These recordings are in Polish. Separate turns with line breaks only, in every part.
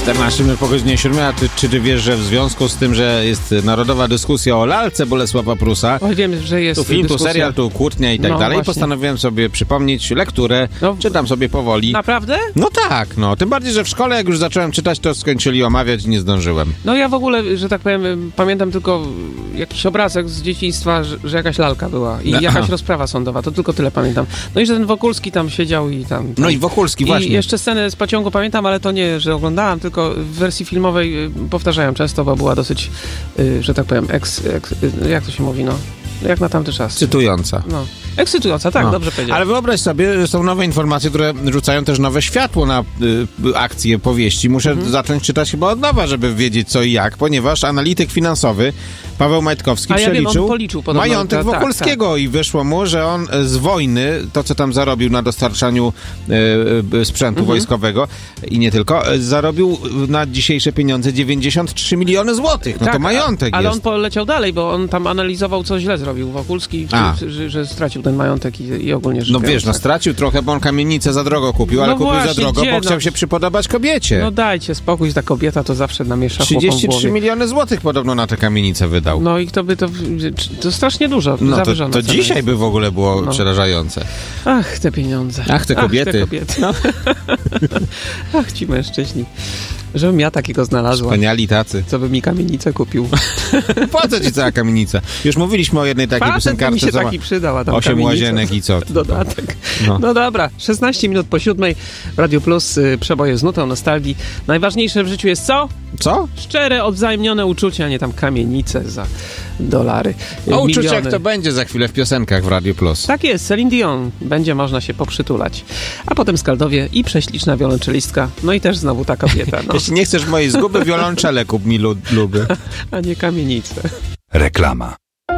14 minut po godzinie 7, a czy ty wiesz, że w związku z tym, że jest narodowa dyskusja o lalce Bolesława Prusa,
Oj, wiem, że jest
tu film,
dyskusja.
tu serial, tu kłótnia i tak dalej,
właśnie.
postanowiłem sobie przypomnieć lekturę, czytam sobie powoli.
Naprawdę?
No tak, no, tym bardziej, że w szkole jak już zacząłem czytać, to skończyli omawiać i nie zdążyłem.
No ja w ogóle, że tak powiem, pamiętam tylko jakiś obrazek z dzieciństwa, że jakaś lalka była i jakaś rozprawa sądowa, to tylko tyle pamiętam. No i że ten Wokulski tam siedział i tam...
No i Wokulski, właśnie.
I jeszcze scenę z pociągu pamiętam, ale to nie, że oglądałam, tylko w wersji filmowej powtarzają często, bo była dosyć, że tak powiem, jak to się mówi, no, jak na tamty czas.
Cytująca.
No. Ekscytująca, tak, dobrze powiedziałem.
Ale wyobraź sobie, że są nowe informacje, które rzucają też nowe światło na akcje powieści. Muszę zacząć czytać chyba od nowa, żeby wiedzieć co i jak, ponieważ analityk finansowy Paweł Majtkowski przeliczył majątek Wokulskiego i wyszło mu, że on z wojny, to co tam zarobił na dostarczaniu sprzętu wojskowego i nie tylko, zarobił na dzisiejsze pieniądze 93 miliony złotych. No tak, to majątek
ale
jest.
on poleciał dalej, bo on tam analizował, co źle zrobił Wokulski, że stracił ten majątek i ogólnie rzecz biorąc.
No wiesz, no stracił trochę, bo on kamienicę za drogo kupił, ale kupił za drogo, bo chciał się przypodobać kobiecie.
No dajcie spokój, ta kobieta to zawsze namiesza chłopom w głowie.
33 miliony złotych podobno na tę kamienicę wydał.
No i kto by to strasznie dużo.
No to dzisiaj by w ogóle było przerażające.
Ach, te pieniądze.
Ach, te kobiety.
No. Ach, ci mężczyźni. Żebym ja takiego znalazła.
Wspaniali tacy.
Co by mi kamienicę kupił.
Po co ci cała kamienica? Już mówiliśmy o jednej takiej piosenkarce.
Mi się taki przydała tam
8 łazienek i co?
Dodatek. No dobra, 16 minut po 7. Radio Plus, przeboje z nutą nostalgii. Najważniejsze w życiu jest co?
Co?
Szczere, odwzajemnione uczucia, a nie tam kamienice za dolary.
O uczuciach to będzie za chwilę w piosenkach w Radio Plus.
Tak jest, Celine Dion. Będzie można się poprzytulać. A potem Skaldowie i prześliczna wiolonczelistka. No i też znowu ta kobieta. No.
Jeśli nie chcesz mojej zguby, wiolonczele kup mi luby.
A nie kamienicę.
Reklama.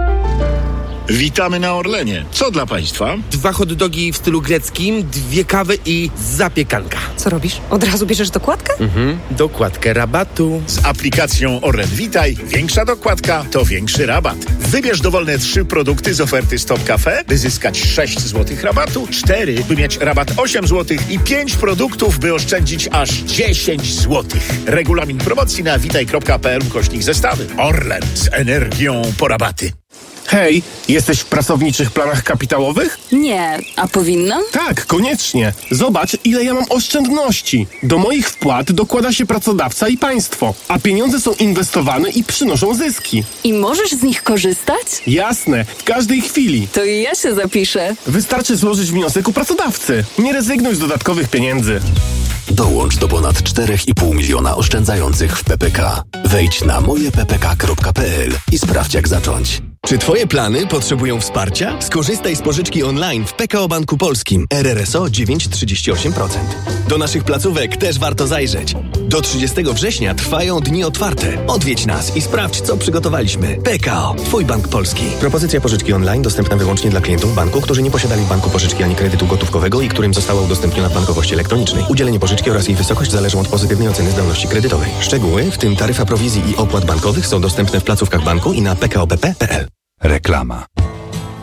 Witamy na Orlenie. Co dla państwa?
2 hot dogi w stylu greckim, 2 kawy i zapiekanka.
Co robisz? Od razu bierzesz dokładkę?
Dokładkę rabatu.
Z aplikacją Orlen Witaj większa dokładka to większy rabat. Wybierz dowolne 3 produkty z oferty Stop Cafe, by zyskać 6 zł rabatu, 4, by mieć rabat 8 zł i 5 produktów, by oszczędzić aż 10 zł. Regulamin promocji na witaj.pl/zestawy. Orlen z energią po rabaty.
Hej, jesteś w pracowniczych planach kapitałowych?
Nie, a powinnam?
Tak, koniecznie. Zobacz, ile ja mam oszczędności. Do moich wpłat dokłada się pracodawca i państwo, a pieniądze są inwestowane i przynoszą zyski.
I możesz z nich korzystać?
Jasne, w każdej chwili.
To i ja się zapiszę.
Wystarczy złożyć wniosek u pracodawcy. Nie rezygnuj z dodatkowych pieniędzy.
Dołącz do ponad 4,5 miliona oszczędzających w PPK. Wejdź na mojeppk.pl i sprawdź, jak zacząć.
Czy twoje plany potrzebują wsparcia? Skorzystaj z pożyczki online w PKO Banku Polskim. RRSO 9,38%. Do naszych placówek też warto zajrzeć. Do 30 września trwają dni otwarte. Odwiedź nas i sprawdź, co przygotowaliśmy. PKO, twój bank polski.
Propozycja pożyczki online dostępna wyłącznie dla klientów banku, którzy nie posiadali w banku pożyczki ani kredytu gotówkowego i którym została udostępniona w bankowości elektronicznej. Udzielenie pożyczki oraz jej wysokość zależą od pozytywnej oceny zdolności kredytowej. Szczegóły, w tym taryfa prowizji i opłat bankowych, są dostępne w placówkach banku i na pkobp.pl.
Reklama.